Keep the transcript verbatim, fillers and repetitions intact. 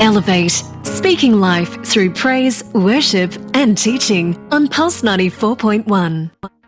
Elevate, speaking life through praise, worship, and teaching on Pulse ninety-four point one.